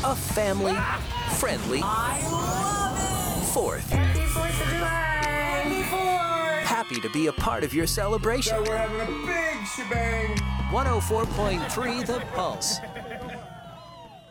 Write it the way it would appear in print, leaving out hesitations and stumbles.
a family-friendly I love it! 4th. Happy 4th of July! Happy to be a part of your celebration. So we're having a big shebang. 104.3 The Pulse.